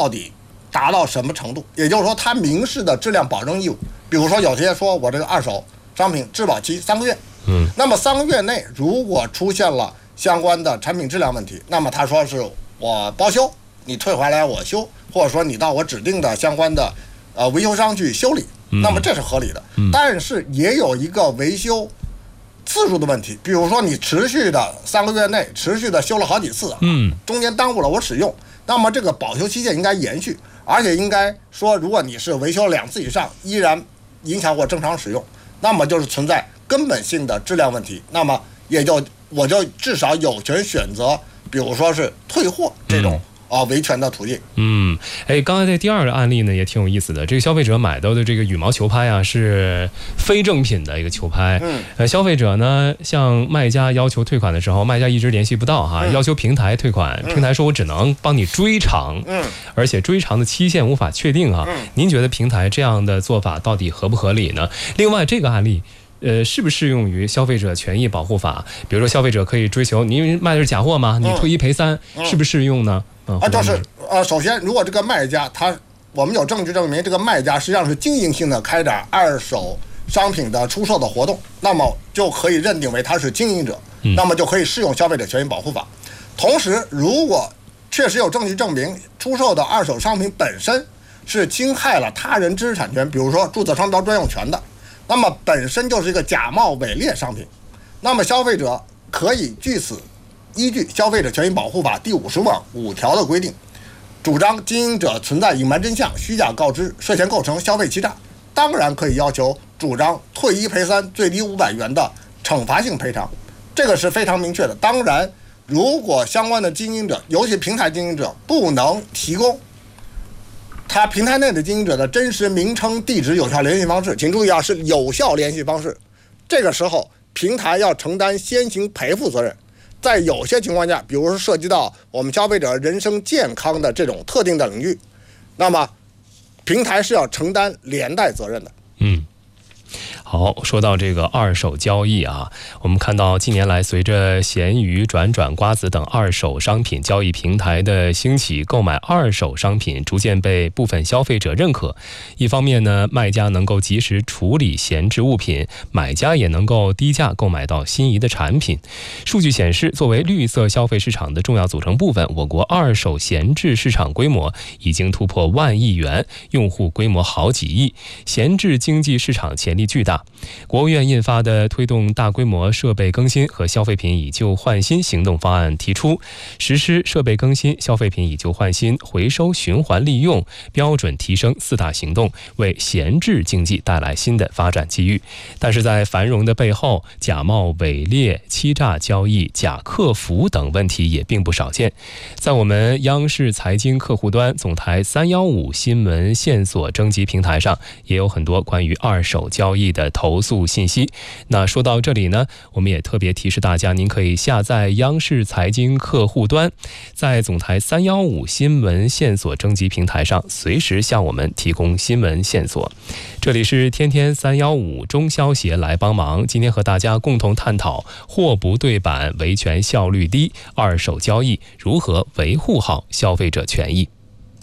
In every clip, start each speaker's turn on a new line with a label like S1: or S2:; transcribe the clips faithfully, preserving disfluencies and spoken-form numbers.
S1: 到底达到什么程度？也就是说，它明示的质量保证义务，比如说有些说我这个二手商品质保期三个月，
S2: 嗯，
S1: 那么三个月内如果出现了相关的产品质量问题，那么他说是我包修，你退回来我修，或者说你到我指定的相关的呃维修商去修理，那么这是合理的。
S2: 嗯、
S1: 但是也有一个维修次数的问题，比如说你持续的三个月内持续的修了好几次，
S2: 嗯，
S1: 中间耽误了我使用，那么这个保修期限应该延续，而且应该说，如果你是维修两次以上依然影响我正常使用，那么就是存在根本性的质量问题，那么也就我就至少有权选择，比如说是退货这种。嗯啊，维权的途径。
S2: 嗯，哎，刚才这第二个案例呢也挺有意思的。这个消费者买到的这个羽毛球拍啊，是非正品的一个球拍。
S1: 嗯，
S2: 呃，消费者呢向卖家要求退款的时候，卖家一直联系不到哈，
S1: 嗯、
S2: 要求平台退款，平台说我只能帮你追偿。
S1: 嗯，
S2: 而且追偿的期限无法确定哈。
S1: 嗯，
S2: 您觉得平台这样的做法到底合不合理呢？另外，这个案例。呃，适不适用于消费者权益保护法？比如说，消费者可以追求您卖的是假货吗？你退一赔三，
S1: 嗯、
S2: 是不是适用呢？
S1: 嗯、啊，就是呃，首先，如果这个卖家他，我们有证据证明这个卖家实际上是经营性的开展二手商品的出售的活动，那么就可以认定为他是经营者，
S2: 嗯、
S1: 那么就可以适用消费者权益保护法。同时，如果确实有证据证明出售的二手商品本身是侵害了他人知识产权，比如说注册商标专用权的。那么本身就是一个假冒伪劣商品，那么消费者可以据此依据《消费者权益保护法》第五十五条的规定，主张经营者存在隐瞒真相、虚假告知，涉嫌构成消费欺诈，当然可以要求主张退一赔三，最低五百元的惩罚性赔偿，这个是非常明确的。当然，如果相关的经营者，尤其平台经营者不能提供他平台内的经营者的真实名称、地址、有效联系方式，请注意啊，是有效联系方式。这个时候，平台要承担先行赔付责任。在有些情况下，比如说涉及到我们消费者人身健康的这种特定的领域，那么平台是要承担连带责任的。
S2: 嗯。好，说到这个二手交易啊，我们看到近年来随着闲鱼、转转、瓜子等二手商品交易平台的兴起，购买二手商品逐渐被部分消费者认可。一方面呢，卖家能够及时处理闲置物品，买家也能够低价购买到心仪的产品。数据显示，作为绿色消费市场的重要组成部分，我国二手闲置市场规模已经突破万亿元，用户规模好几亿，闲置经济市场潜力巨大。国务院印发的推动大规模设备更新和消费品以旧换新行动方案提出，实施设备更新、消费品以旧换新、回收循环利用标准提升四大行动，为闲置经济带来新的发展机遇。但是在繁荣的背后，假冒伪劣、欺诈交易、假客服等问题也并不少见。在我们央视财经客户端总台三一五新闻线索征集平台上，也有很多关于二手交易的投诉信息。那说到这里呢，我们也特别提示大家，您可以下载央视财经客户端，在总台三一五新闻线索征集平台上随时向我们提供新闻线索。这里是天天三一五中消协来帮忙，今天和大家共同探讨货不对版、维权效率低、二手交易如何维护好消费者权益，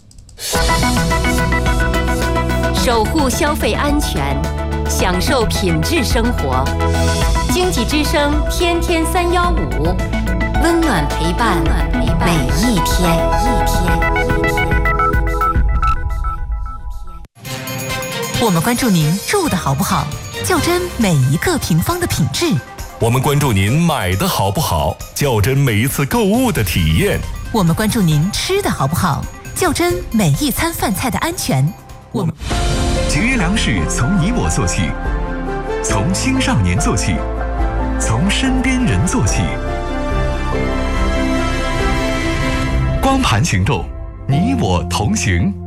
S3: 守护消费安全，享受品质生活。经济之声天天三一五，温暖陪伴每一天。
S4: 我们关注您住的好不好，较真每一个平方的品质。
S5: 我们关注您买的好不好，较真每一次购物的体验。
S4: 我们关注您吃的好不好，较真每一餐饭菜的安全。我们
S6: 节约粮食从你我做起，从青少年做起，从身边人做起。光盘行动，你我同行。